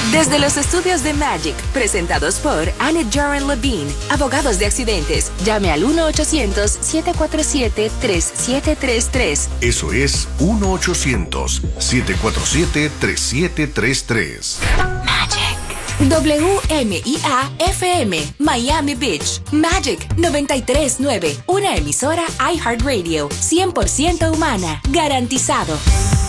Desde los estudios de Magic, presentados por Annette Joran Levine, abogados de accidentes. Llame al 1-800-747-3733. Eso es 1-800-747-3733. Magic. WMIA-FM, Miami Beach. Magic 93.9, una emisora iHeartRadio, 100% humana, garantizado.